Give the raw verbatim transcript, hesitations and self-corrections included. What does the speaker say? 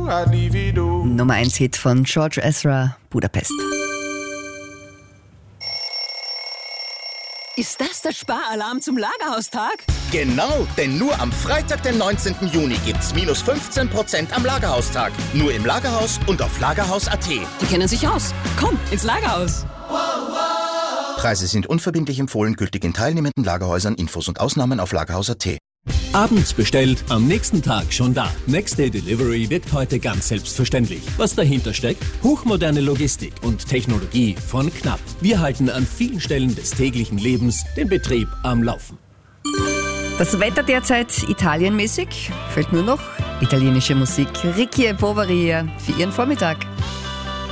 I'd leave it all. Nummer eins Hit von George Ezra, Budapest. Ist das der Sparalarm zum Lagerhaustag? Genau, denn nur am Freitag, den neunzehnten Juni gibt's minus fünfzehn Prozent am Lagerhaustag. Nur im Lagerhaus und auf lagerhaus punkt at. Die kennen sich aus. Komm, ins Lagerhaus. Preise sind unverbindlich empfohlen, gültig in teilnehmenden Lagerhäusern. Infos und Ausnahmen auf lagerhaus punkt at. Abends bestellt, am nächsten Tag schon da. Next Day Delivery wirkt heute ganz selbstverständlich. Was dahinter steckt? Hochmoderne Logistik und Technologie von Knapp. Wir halten an vielen Stellen des täglichen Lebens den Betrieb am Laufen. Das Wetter derzeit italienmäßig. Fehlt nur noch italienische Musik. Ricky e Poveri für Ihren Vormittag.